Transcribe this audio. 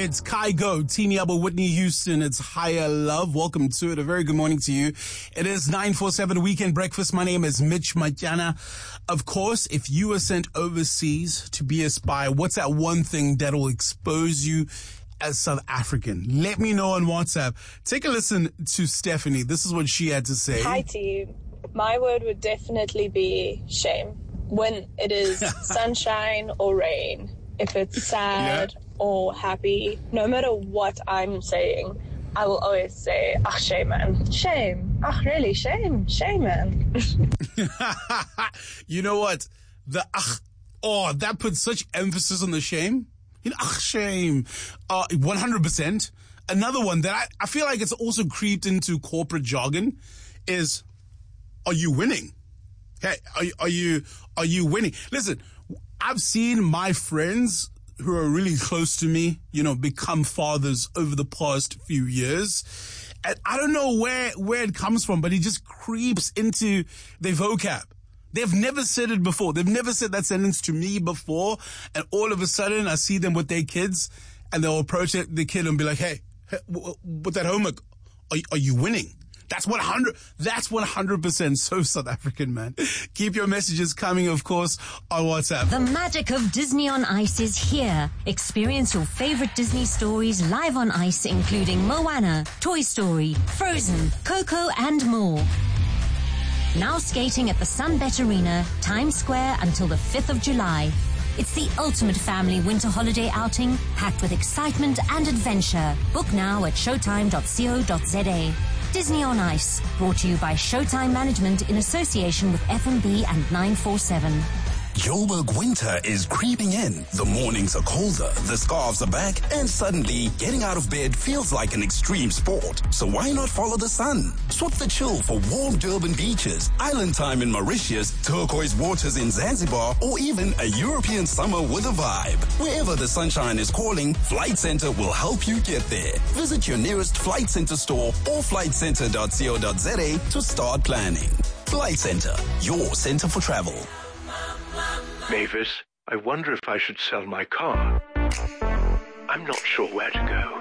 It's Kai Go, teaming up with Whitney Houston. It's Higher Love. Welcome to it. A very good morning to you. It is 947 Weekend Breakfast. My name is Mitch Machana. Of course, if you were sent overseas to be a spy, what's that one thing that will expose you as South African? Let me know on WhatsApp. Take a listen to Stephanie. This is what she had to say. Hi team. My word would definitely be shame. When it is sunshine or rain, if it's sad or happy, no matter what I'm saying, I will always say, ach, shame, man. Shame. Ach, really, shame. Shame, man. You know what? The ach, that puts such emphasis on the shame. You know, ach, shame. 100%. Another one that I feel like it's also creeped into corporate jargon is, are you winning? Hey, are you winning? Listen, I've seen my friends who are really close to me, become fathers over the past few years. And I don't know where it comes from, but it just creeps into their vocab. They've never said it before. They've never said that sentence to me before. And all of a sudden I see them with their kids and they'll approach the kid and be like, hey, with that homework, are you winning? That's 100% so South African, man. Keep your messages coming, of course, on WhatsApp. The magic of Disney on Ice is here. Experience your favorite Disney stories live on ice, including Moana, Toy Story, Frozen, Coco, and more. Now skating at the Sunbet Arena, Times Square, until the 5th of July. It's the ultimate family winter holiday outing, packed with excitement and adventure. Book now at showtime.co.za. Disney on Ice, brought to you by Showtime Management in association with FMB and 947. Joburg winter is creeping in. The mornings are colder, the scarves are back, and suddenly getting out of bed feels like an extreme sport. So why not follow the sun? Swap the chill for warm Durban beaches, island time in Mauritius, turquoise waters in Zanzibar, or even a European summer with a vibe. Wherever the sunshine is calling, Flight Centre will help you get there. Visit your nearest Flight Centre store or flightcentre.co.za to start planning. Flight Centre, your centre for travel. Mavis, I wonder if I should sell my car. I'm not sure where to go.